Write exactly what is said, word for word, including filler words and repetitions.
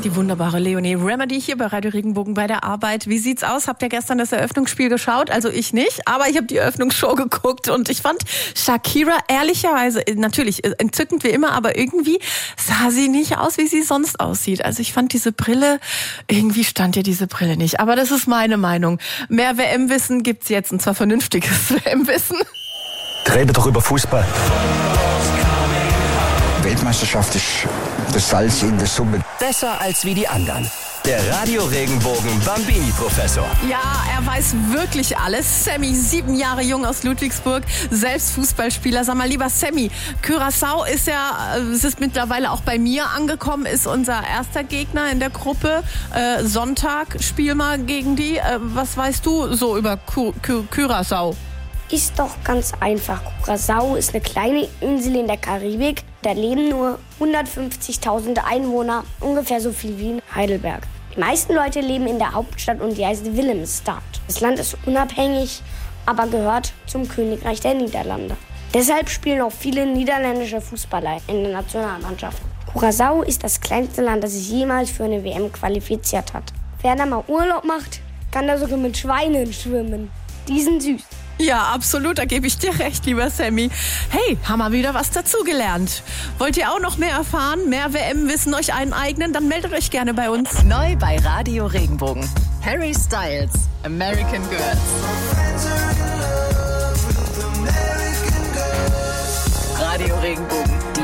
Die wunderbare Leonie Remedy hier bei Radio Regenbogen bei der Arbeit. Wie sieht's aus? Habt ihr gestern das Eröffnungsspiel geschaut? Also ich nicht, aber ich habe die Eröffnungsshow geguckt und ich fand Shakira ehrlicherweise, natürlich entzückend wie immer, aber irgendwie sah sie nicht aus, wie sie sonst aussieht. Also ich fand diese Brille, irgendwie stand ihr diese Brille nicht. Aber das ist meine Meinung. Mehr W M-Wissen gibt's jetzt, und zwar vernünftiges W M-Wissen. Rede doch über Fußball. Weltmeisterschaft ist das Salz in der Suppe. Besser als wie die anderen. Der Radio Regenbogen Bambini-Professor. Ja, er weiß wirklich alles. Sammy, sieben Jahre jung aus Ludwigsburg, selbst Fußballspieler. Sag mal, lieber Sammy, Curaçao ist ja, es ist mittlerweile auch bei mir angekommen, ist unser erster Gegner in der Gruppe. Äh, Sonntag spiel mal gegen die. Äh, was weißt du so über Cu- Cu- Curaçao? Ist doch ganz einfach. Curaçao ist eine kleine Insel in der Karibik. Da leben nur hundertfünfzigtausend Einwohner, ungefähr so viel wie in Heidelberg. Die meisten Leute leben in der Hauptstadt und die heißt Willemstad. Das Land ist unabhängig, aber gehört zum Königreich der Niederlande. Deshalb spielen auch viele niederländische Fußballer in der Nationalmannschaft. Curaçao ist das kleinste Land, das sich jemals für eine W M qualifiziert hat. Wer da mal Urlaub macht, kann da sogar mit Schweinen schwimmen. Die sind süß. Ja, absolut, da gebe ich dir recht, lieber Sammy. Hey, haben wir wieder was dazugelernt. Wollt ihr auch noch mehr erfahren, mehr W M-Wissen euch aneignen? Dann meldet euch gerne bei uns. Neu bei Radio Regenbogen. Harry Styles, American Girls. Radio Regenbogen.